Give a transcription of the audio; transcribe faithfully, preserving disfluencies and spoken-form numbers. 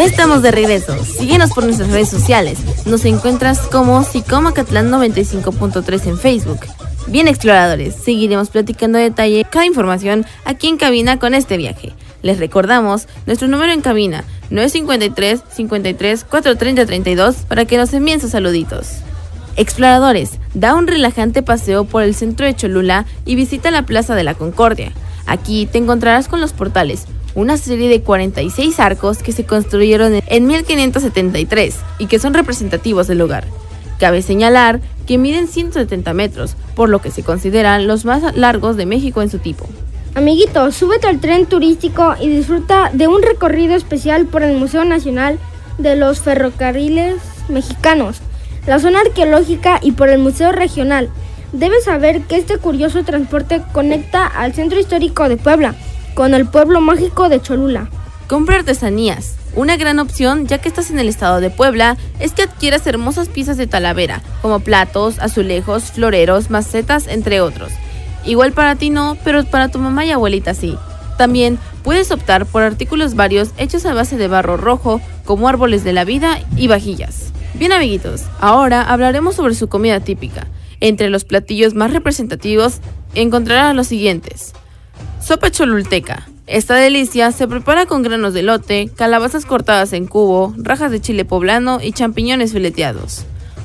estamos de regreso. Síguenos por nuestras redes sociales. Nos encuentras como Sicomacatlán noventa y cinco punto tres en Facebook. Bien, exploradores, seguiremos platicando a detalle cada información aquí en cabina con este viaje. Les recordamos nuestro número en cabina, nueve cinco tres, cincuenta y tres, cuatrocientos treinta, treinta y dos, para que nos envíen sus saluditos. Exploradores, da un relajante paseo por el centro de Cholula y visita la Plaza de la Concordia. Aquí te encontrarás con los portales, una serie de cuarenta y seis arcos que se construyeron en mil quinientos setenta y tres y que son representativos del lugar. Cabe señalar que miden ciento setenta metros, por lo que se consideran los más largos de México en su tipo. Amiguito, súbete al tren turístico y disfruta de un recorrido especial por el Museo Nacional de los Ferrocarriles Mexicanos, la zona arqueológica y por el Museo Regional. Debes saber que este curioso transporte conecta al centro histórico de Puebla con el pueblo mágico de Cholula. Compra artesanías. Una gran opción, ya que estás en el estado de Puebla, es que adquieras hermosas piezas de Talavera, como platos, azulejos, floreros, macetas, entre otros. Igual para ti no, pero para tu mamá y abuelita sí. También puedes optar por artículos varios hechos a base de barro rojo, como árboles de la vida y vajillas. Bien, amiguitos, ahora hablaremos sobre su comida típica. Entre los platillos más representativos encontrarás los siguientes. Sopa cholulteca. Esta delicia se prepara con granos de elote, calabazas cortadas en cubo, rajas de chile poblano y champiñones fileteados.